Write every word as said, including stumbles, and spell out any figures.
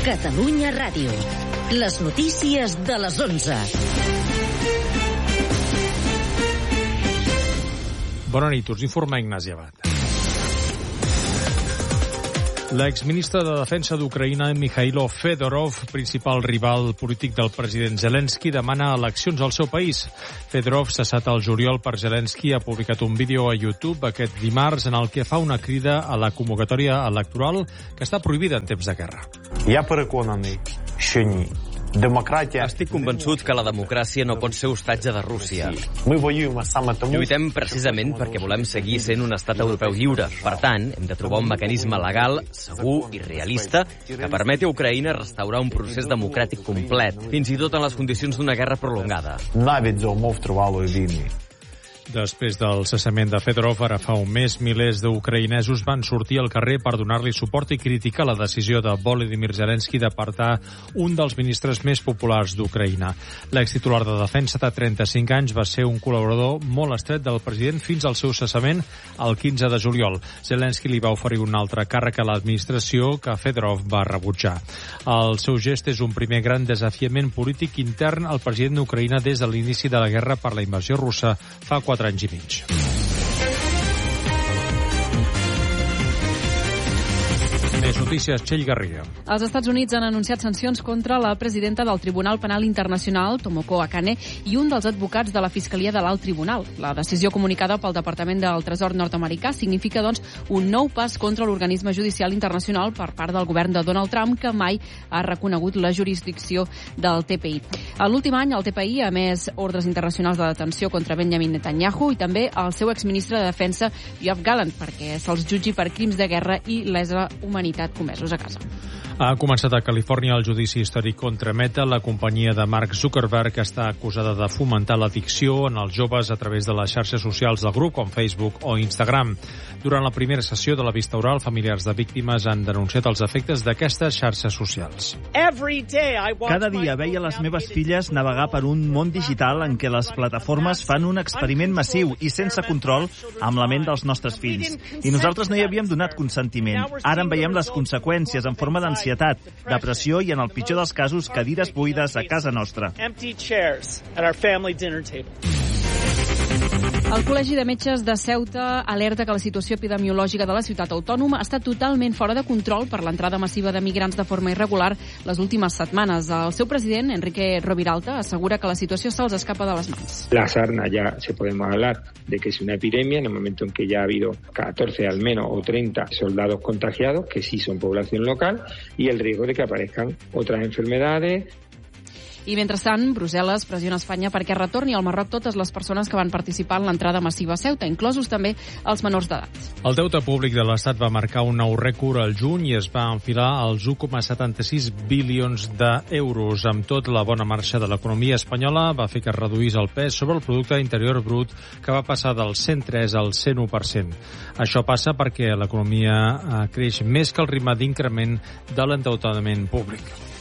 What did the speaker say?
Catalunya Ràdio. Les notícies de les onze. Bona nit, us informa Ignasi Abad. L'exministre de Defensa d'Ucraïna, Mikhailo Fedorov, principal rival polític del president Zelensky, demana eleccions al seu país. Fedorov, cessat al juliol per Zelensky, ha publicat un vídeo a YouTube aquest dimarts en el que fa una crida a la convocatòria electoral que està prohibida en temps de guerra. Я переконаний, що ні. Estic convençut que la democràcia no pot ser hostatge de Rússia. Lluitem precisament perquè volem seguir sent un estat europeu lliure. Per tant, hem de trobar un mecanisme legal, segur i realista que permeti a Ucraïna restaurar un procés democràtic complet, fins i tot en les condicions d'una guerra prolongada. Навіть за умов тривалої війни. Després del cessament de Fedorov, ara fa un mes, milers d'ucraïnesos van sortir al carrer per donar-li suport i criticar la decisió de Volodymyr Zelensky d'apartar un dels ministres més populars d'Ucraïna. L'extitular de Defensa de trenta-cinc anys va ser un col·laborador molt estret del president fins al seu cessament el quinze de juliol. Zelensky li va oferir un altre càrrec a l'administració que Fedorov va rebutjar. El seu gest és un primer gran desafiament polític intern al president d'Ucraïna des de l'inici de la guerra per la invasió russa fa quatre anys i mig. Més notícies, Txell Garriga. Els Estats Units han anunciat sancions contra la presidenta del Tribunal Penal Internacional, Tomoko Akane, i un dels advocats de la Fiscalia de l'Alt Tribunal. La decisió comunicada pel Departament del Tresor nord-americà significa, doncs, un nou pas contra l'organisme judicial internacional per part del govern de Donald Trump, que mai ha reconegut la jurisdicció del T P I. A l'últim any, el T P I ha emès ordres internacionals de detenció contra Benjamin Netanyahu i també el seu exministre de Defensa, Yoav Gallant, perquè se'ls jutgi per crims de guerra i lesa humanitat comesos a casa. Ha començat a Califòrnia el judici històric contra Meta. La companyia de Mark Zuckerberg està acusada de fomentar l'addicció en els joves a través de les xarxes socials del grup, com Facebook o Instagram. Durant la primera sessió de la vista oral, familiars de víctimes han denunciat els efectes d'aquestes xarxes socials. Cada dia veia les meves filles navegar per un món digital en què les plataformes fan un experiment massiu i sense control amb la ment dels nostres fills. I nosaltres no hi havíem donat consentiment. Ara en veiem les conseqüències en forma d'ansietat, depressió i, en el pitjor dels casos, cadires buides a casa nostra. El Col·legi de Metges de Ceuta alerta que la situació epidemiològica de la ciutat autònoma està totalment fora de control per l'entrada massiva de migrants de forma irregular les últimas setmanes. El seu president, Enrique Roviralta, assegura que la situació se'ls escapa de les mans. La sarna ya se podemos hablar de que es una epidemia en el momento en que ya ha habido catorce al menos o treinta soldados contagiados, que sí son población local, y el riesgo de que aparezcan otras enfermedades. I mentrestant, Brussel·les pressiona Espanya perquè retorni al Marroc totes les persones que van participar en l'entrada massiva a Ceuta, inclosos també els menors d'edat. El deute públic de l'Estat va marcar un nou rècord al juny i es va enfilar als un coma setanta-sis bilions d'euros. Amb tot, la bona marxa de l'economia espanyola va fer que es reduís el pes sobre el producte interior brut, que va passar del cent tres al cent u per cent. Això passa perquè l'economia creix més que el ritme d'increment de l'endeutament públic.